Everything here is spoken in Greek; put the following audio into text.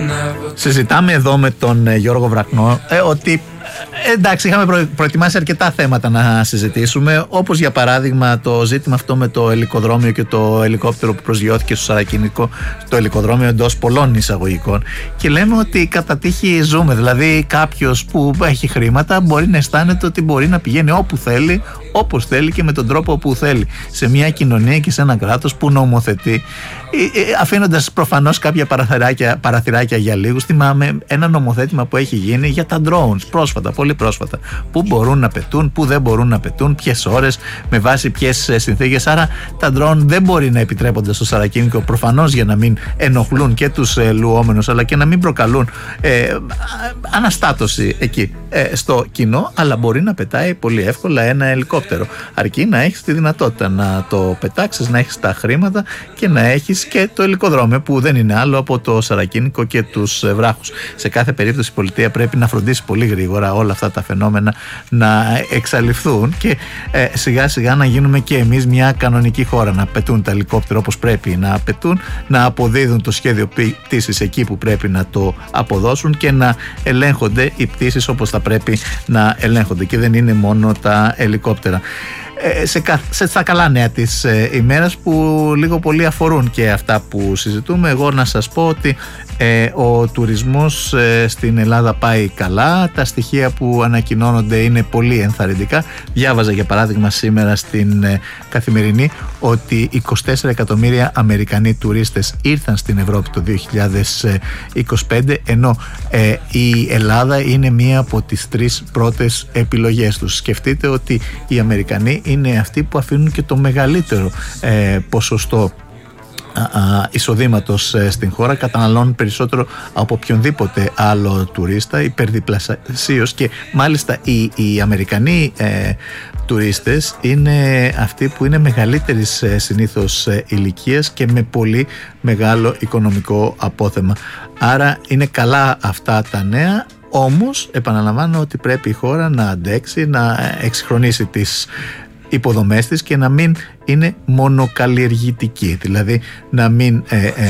Συζητάμε εδώ με τον Γιώργο Βραχνό ότι εντάξει, είχαμε προετοιμάσει αρκετά θέματα να συζητήσουμε, όπως για παράδειγμα το ζήτημα αυτό με το ελικοδρόμιο και το ελικόπτερο που προσγειώθηκε στο Σαρακινικό, το ελικοδρόμιο εντός πολλών εισαγωγικών, και λέμε ότι κατά τύχη ζούμε, δηλαδή κάποιος που έχει χρήματα μπορεί να αισθάνεται ότι μπορεί να πηγαίνει όπου θέλει, όπως θέλει και με τον τρόπο που θέλει, σε μια κοινωνία και σε ένα κράτος που νομοθετεί, αφήνοντας προφανώς κάποια παραθυράκια για λίγους. Θυμάμαι ένα νομοθέτημα που έχει γίνει για τα drones πρόσφατα, πολύ πρόσφατα, που μπορούν να πετούν, που δεν μπορούν να πετούν, ποιες ώρες, με βάση ποιες συνθήκες. Άρα τα drone δεν μπορεί να επιτρέπονται στο Σαρακίνικο, προφανώς για να μην ενοχλούν και τους λουόμενους, αλλά και να μην προκαλούν αναστάτωση εκεί στο κοινό, αλλά μπορεί να πετάει πολύ εύκολα ένα ελικόπτερο, αρκεί να έχεις τη δυνατότητα να το πετάξεις, να έχεις τα χρήματα και να έχεις και το ελικοδρόμιο, που δεν είναι άλλο από το Σαρακίνικο και τους βράχους. Σε κάθε περίπτωση η πολιτεία πρέπει να φροντίσει πολύ γρήγορα όλα αυτά τα φαινόμενα να εξαλειφθούν και σιγά σιγά να γίνουμε και εμείς μια κανονική χώρα, να πετούν τα ελικόπτερα όπως πρέπει να πετούν, να αποδίδουν το σχέδιο πτήσης εκεί που πρέπει να το αποδώσουν και να ελέγχονται οι πτήσεις όπως θα πρέπει να ελέγχονται, και δεν είναι μόνο τα ελικόπτερα. Στα καλά νέα της ημέρας, που λίγο πολύ αφορούν και αυτά που συζητούμε, εγώ να σας πω ότι ο τουρισμός στην Ελλάδα πάει καλά. Τα στοιχεία που ανακοινώνονται είναι πολύ ενθαρρυντικά. Διάβαζα για παράδειγμα σήμερα στην Καθημερινή ότι 24 εκατομμύρια Αμερικανοί τουρίστες ήρθαν στην Ευρώπη το 2025, ενώ η Ελλάδα είναι μία από τις 3 πρώτες επιλογές τους. Σκεφτείτε ότι οι Αμερικανοί είναι αυτοί που αφήνουν και το μεγαλύτερο ποσοστό εισοδήματος στην χώρα, καταναλώνουν περισσότερο από οποιονδήποτε άλλο τουρίστα, υπερδιπλασίως, και μάλιστα οι Αμερικανοί τουρίστες είναι αυτοί που είναι μεγαλύτερης συνήθως ηλικίας και με πολύ μεγάλο οικονομικό απόθεμα. Άρα είναι καλά αυτά τα νέα. Όμως επαναλαμβάνω ότι πρέπει η χώρα να αντέξει, να εξυγχρονίσει τις υποδομές της και να μην είναι μονοκαλλιεργητική, δηλαδή να μην